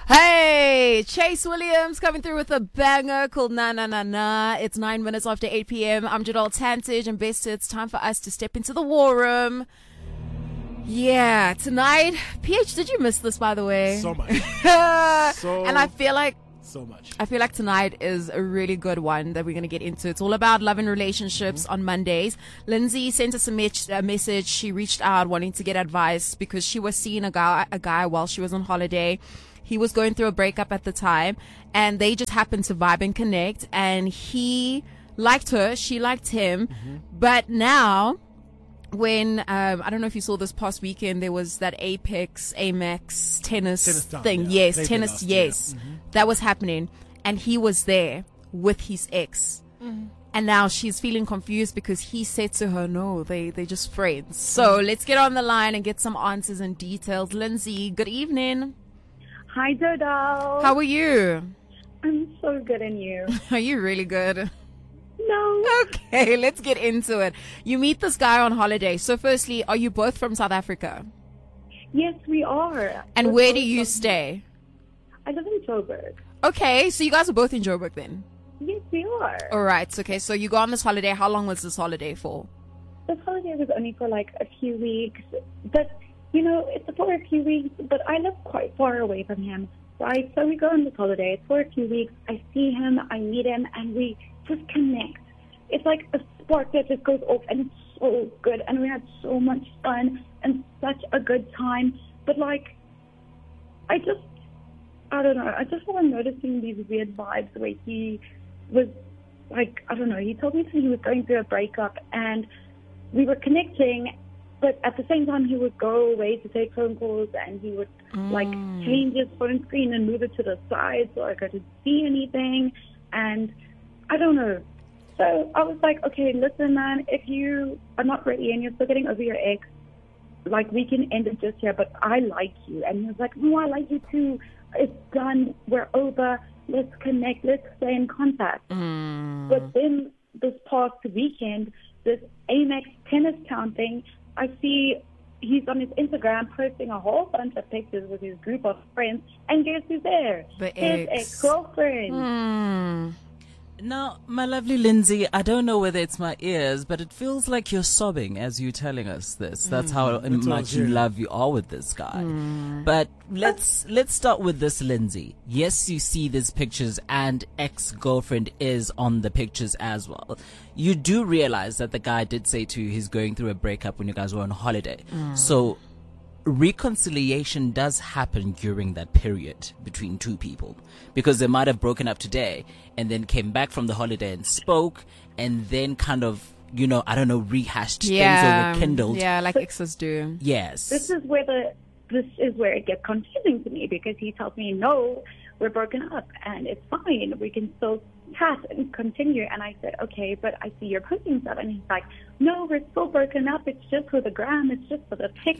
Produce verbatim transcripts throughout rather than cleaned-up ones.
Hey, Chase Williams coming through with a banger called Na Na Na Na. It's nine minutes after eight p.m. I'm Jadal Tantage, and best it's time for us to step into the war room. Yeah, tonight, P H, did you miss this, by the way? So much. so, and I feel like so much. I feel like tonight is a really good one that we're going to get into. It's all about love and relationships mm-hmm. on Mondays. Lindsay sent us a, me- a message. She reached out wanting to get advice because she was seeing a guy, a guy while she was on holiday. He was going through a breakup at the time, and they just happened to vibe and connect, and he liked her. She liked him. Mm-hmm. But now, when, um, I don't know if you saw this past weekend, there was that Apex, Amex tennis, tennis down, thing. Yeah. Yes, tennis, yes. Mm-hmm. That was happening. And he was there with his ex. Mm-hmm. And now she's feeling confused because he said to her, no, they, they're just friends. So mm-hmm. let's get on the line and get some answers and details. Lindsay, good evening. Hi, Jodal. How are you? I'm so good, and you? Are you really good? No. Okay, let's get into it. You meet this guy on holiday. So firstly, are you both from South Africa? Yes, we are. And We're where do from- you stay? I live in Joburg. Okay, so you guys are both in Joburg then? Yes, we are. All right, okay, so you go on this holiday. How long was this holiday for? This holiday was only for like a few weeks, but... You know, it's for a few weeks, but I live quite far away from him, right? So we go on this holiday. It's for a few weeks. I see him, I meet him, and we just connect. It's like a spark that just goes off, and it's so good. And we had so much fun and such a good time. But, like, I just, I don't know, I just started noticing these weird vibes where he was, like, I don't know, he told me that he was going through a breakup, and we were connecting. But at the same time, he would go away to take phone calls, and he would, mm. like, change his phone screen and move it to the side so I couldn't see anything. And I don't know. So I was like, okay, listen, man, if you are not ready and you're still getting over your ex, like, we can end it just here, but I like you. And he was like, no, I like you too. It's done. We're over. Let's connect. Let's stay in contact. Mm. But then this past weekend, this Amex tennis town thing, I see he's on his Instagram posting a whole bunch of pictures with his group of friends, and guess who's there? The his ex. ex-girlfriend. Hmm. Now, my lovely Lindsay, I don't know whether it's my ears, but it feels like you're sobbing as you're telling us this. That's mm. how That's much in love you are with this guy. Mm. But let's let's start with this, Lindsay. Yes, you see these pictures, and ex-girlfriend is on the pictures as well. You do realize that the guy did say to you he's going through a breakup when you guys were on holiday. Mm. So reconciliation does happen during that period between two people, because they might have broken up today and then came back from the holiday and spoke, and then kind of, you know, I don't know, rehashed yeah, things or rekindled. Yeah, like exes do. Yes. This is where the this is where it gets confusing to me, because he tells me, no, we're broken up and it's fine. We can still chat and continue. And I said, okay, but I see you're posting stuff. And he's like, no, we're still broken up. It's just for the gram. It's just for the pic.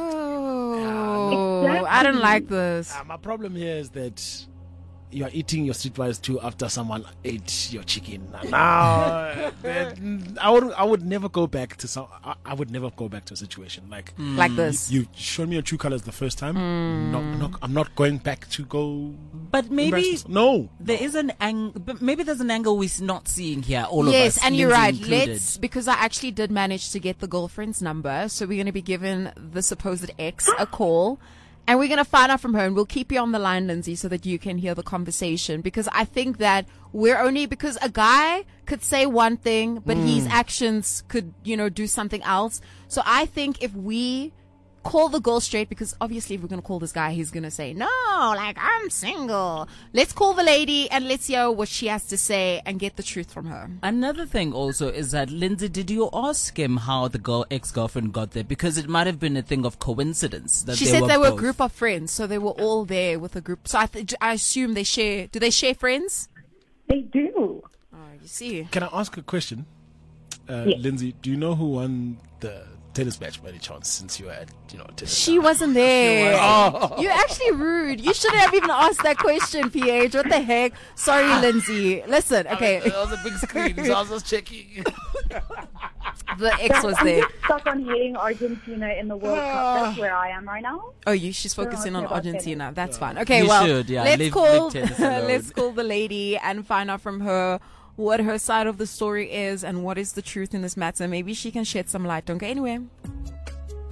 Whoa. Exactly. I don't like this. Uh, my problem here is that you are eating your streetwise too after someone ate your chicken. Now, I would I would never go back to some. I, I would never go back to a situation like mm. like this. You, you showed me your true colors the first time. Mm. No, no, I'm not going back to go. But maybe no, there no. is an angle. But maybe there's an angle we're not seeing here. All yes, of us. Yes, and Lindsay you're right. Included. Let's because I actually did manage to get the girlfriend's number, so we're going to be giving the supposed ex a call. And we're going to find out from her, and we'll keep you on the line, Lindsay, so that you can hear the conversation. Because I think that we're only, because a guy could say one thing, but mm. his actions could, you know, do something else. So I think if we call the girl straight, because obviously if we're going to call this guy, he's going to say, no, like, I'm single. Let's call the lady and let's hear what she has to say and get the truth from her. Another thing also is that, Lindsay, did you ask him how the girl ex-girlfriend got there? Because it might have been a thing of coincidence. That she they said were they were both. a group of friends, so they were all there with a group. So I, th- I assume they share, do they share friends? They do. Oh, you see. Can I ask a question? Uh, yes. Lindsay, do you know who won the tennis match by any chance, since you were at, you know, tennis? She wasn't there. Oh. You're actually rude. You shouldn't have even asked that question, P H. What the heck? Sorry, Lindsay. Listen, okay. I mean, that was a big screen, so I was just checking. the ex was I'm there. just stuck on hating Argentina in the World Cup. That's where I am right now. Oh, you she's focusing on about Argentina. That's fine. Okay, You well, should, yeah. let's Leave call big tennis alone. let's call the lady and find out from her what her side of the story is and what is the truth in this matter. Maybe she can shed some light. Don't go anywhere.